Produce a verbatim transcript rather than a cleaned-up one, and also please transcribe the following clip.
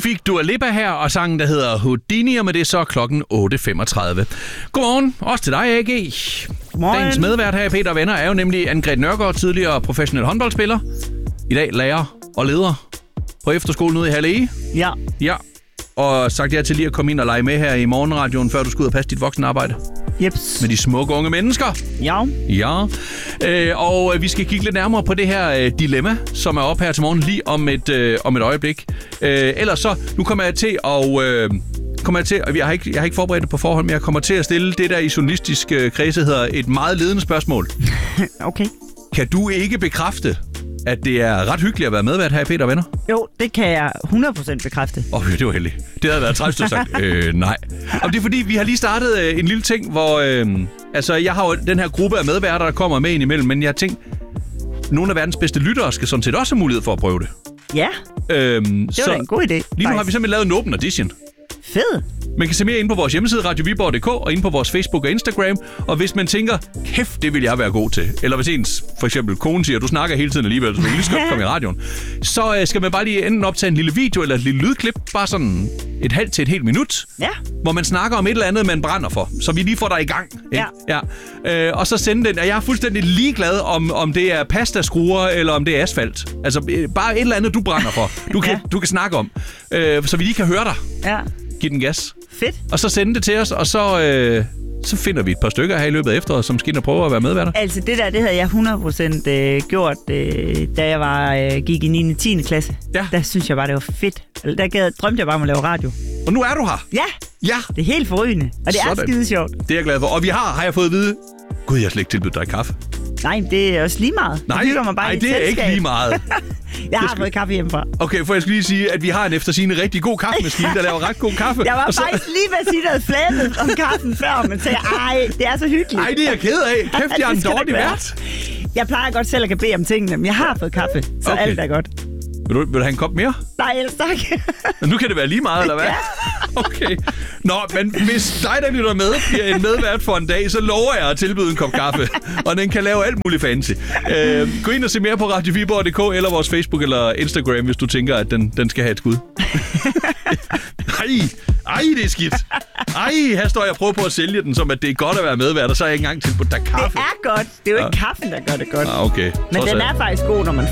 fik Dua Lipa her, og sangen, der hedder Houdini, og med det så klokken otte femogtredive. Godmorgen, også til dig, A G. Godmorgen. Dagens medvært her i Peter og Venner er jo nemlig Anne-Grethe Nørgaard, tidligere professionel håndboldspiller. I dag lærer og leder på efterskolen ude i Halle. Ja. Ja, og sagt ja til lige at komme ind og lege med her i morgenradioen, før du skal ud og passe dit voksenarbejde. Jeps. Med de smukke unge mennesker. Ja. Ja, øh, og vi skal kigge lidt nærmere på det her øh, dilemma, som er op her til morgen lige om et, øh, om et øjeblik. Øh, ellers så, nu kommer jeg til at... Øh, kommer jeg til, og jeg har, ikke, jeg har ikke forberedt det på forhånd, men jeg kommer til at stille det, der i journalistisk øh, kredse hedder et meget ledende spørgsmål. Okay. Kan du ikke bekræfte, at det er ret hyggeligt at være medvært her i Peter og Venner? Jo, det kan jeg hundrede procent bekræfte. Åh, oh, det var heldigt. Det havde været træls, du sagt. øh, nej. Og det er fordi, vi har lige startet øh, en lille ting, hvor... Øh, altså, jeg har jo den her gruppe af medværter, der kommer med ind imellem, men jeg tænkte, nogle af verdens bedste lyttere skal sådan set også have mulighed for at prøve det. Ja, Øhm, det var da en god idé. Lige nu faktisk. har vi simpelthen lavet en open audition. Fed. Man kan se mere inde på vores hjemmeside, radio viborg punktum d k, og inde på vores Facebook og Instagram. Og hvis man tænker, kæft, det vil jeg være god til, eller hvis ens, for eksempel, kone siger, du snakker hele tiden alligevel, så du kan lige skal komme i radioen, så øh, skal man bare lige enten optage en lille video eller et lille lydklip, bare sådan et halvt til et helt minut, Ja. hvor man snakker om et eller andet, man brænder for, så vi lige får dig i gang. Ikke? Ja. Ja. Øh, og så sende den, og jeg er fuldstændig ligeglad, om, om det er pastaskruer, eller om det er asfalt. Altså, øh, bare et eller andet, du brænder for, du kan, Ja. du kan snakke om, øh, så vi lige kan høre dig. Ja. Giv den gas. Fedt. Og så sende det til os, og så, øh, så finder vi et par stykker her i løbet af efteråret, som skal ind og prøve at være medværter. Altså, det der, det havde jeg hundrede procent øh, gjort, øh, da jeg var, øh, gik i niende og tiende klasse. Ja. Der synes jeg bare, det var fedt. Der gad, drømte jeg bare om at lave radio. Og nu er du her. Ja, Ja, det er helt forrygende. Og det er Sådan. skide sjovt. det er jeg glad for. Og vi har, har jeg fået at vide, gud, jeg har slet ikke tilbudt dig kaffe. Nej, det er også lige meget. Nej, jeg hygger mig bare nej i et det er ikke selskab. lige meget. Jeg har skal- fået kaffe hjemmefra. Okay, for jeg skal lige sige, at vi har en eftersigende rigtig god kaffemaskine, der laver ret god kaffe. Jeg var Og så, faktisk lige ved at sige, at jeg havde flabet om kaffen før, men sagde, ej, det er så hyggeligt. ej, det er jeg ked af. Kæft, jeg er Det en skal da dårlig ikke være. vært. Jeg plejer godt selv at kan bede om tingene, men jeg har fået kaffe, så Okay. alt er godt. Vil du, vil du have en kop mere? Nej, ellers tak. Men nu kan det være lige meget, eller hvad? Ja. Okay. Nå, men hvis dig, der lytter med, bliver en medvært for en dag, så lover jeg at tilbyde en kop kaffe. Og den kan lave alt muligt fancy. Øh, gå ind og se mere på radio viborg punktum d k eller vores Facebook eller Instagram, hvis du tænker, at den, den skal have et skud. Ej, ej, det er skidt. Ej, her står jeg og prøver på at sælge den, som at det er godt at være medvært, og så har jeg ikke engang tilbudt dig kaffe. Det er godt. Det er jo ikke Ja. kaffen, der gør det godt. Ah, okay. Men Trods den alt. er faktisk god, når man